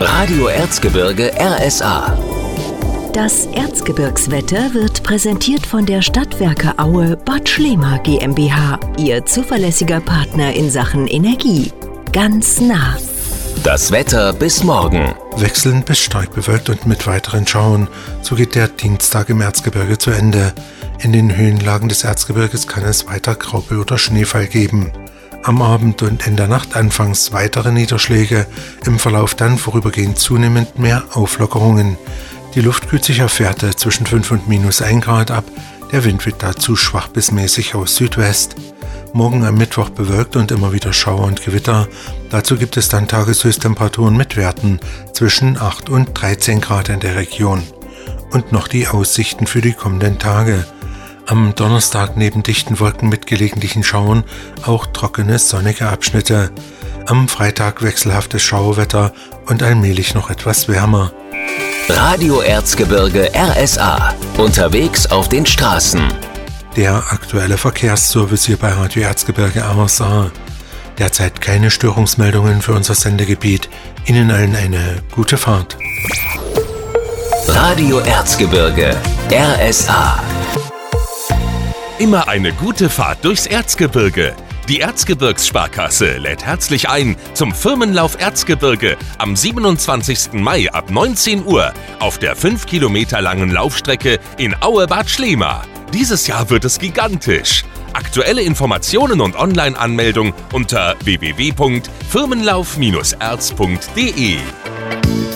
Radio Erzgebirge RSA. Das Erzgebirgswetter wird präsentiert von der Stadtwerke Aue Bad Schlema GmbH, Ihr zuverlässiger Partner in Sachen Energie. Ganz nah. Das Wetter bis morgen. Wechselnd bis stark bewölkt und mit weiteren Schauern. So geht der Dienstag im Erzgebirge zu Ende. In den Höhenlagen des Erzgebirges kann es weiter Graupel oder Schneefall geben. Am Abend und in der Nacht anfangs weitere Niederschläge, im Verlauf dann vorübergehend zunehmend mehr Auflockerungen. Die Luft kühlt sich auf Werte zwischen 5 und -1 Grad ab, der Wind wird dazu schwach bis mäßig aus Südwest. Morgen am Mittwoch bewölkt und immer wieder Schauer und Gewitter. Dazu gibt es dann Tageshöchsttemperaturen mit Werten zwischen 8 und 13 Grad in der Region. Und noch die Aussichten für die kommenden Tage. Am Donnerstag neben dichten Wolken mit gelegentlichen Schauern auch trockene, sonnige Abschnitte. Am Freitag wechselhaftes Schauerwetter und allmählich noch etwas wärmer. Radio Erzgebirge RSA. Unterwegs auf den Straßen. Der aktuelle Verkehrsservice hier bei Radio Erzgebirge RSA. Derzeit keine Störungsmeldungen für unser Sendegebiet. Ihnen allen eine gute Fahrt. Radio Erzgebirge RSA. Immer eine gute Fahrt durchs Erzgebirge. Die Erzgebirgssparkasse lädt herzlich ein zum Firmenlauf Erzgebirge am 27. Mai ab 19 Uhr auf der 5 Kilometer langen Laufstrecke in Aue-Bad Schlema. Dieses Jahr wird es gigantisch. Aktuelle Informationen und Online-Anmeldung unter www.firmenlauf-erz.de.